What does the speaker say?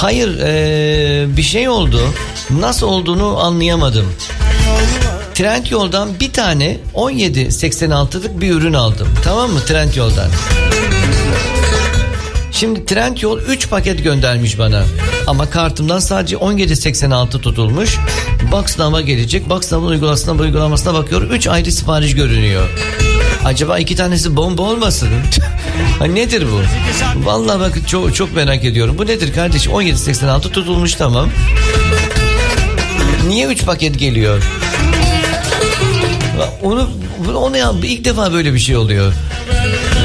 Hayır, bir şey oldu. Nasıl olduğunu anlayamadım. Trendyol'dan bir tane 17.86'lık bir ürün aldım. Tamam mı? Trendyol'dan. Şimdi Trendyol 3 paket göndermiş bana. Ama kartımdan sadece 17.86 tutulmuş. Boxnav'a gelecek. Boxnav'ın uygulamasına bakıyorum. 3 ayrı sipariş görünüyor. Acaba 2 tanesi bomba olmasın? Ha, nedir bu? Vallahi bakın çok merak ediyorum. Bu nedir kardeşim? 17.86 tutulmuş, tamam. Niye 3 paket geliyor? Onu ilk defa böyle bir şey oluyor.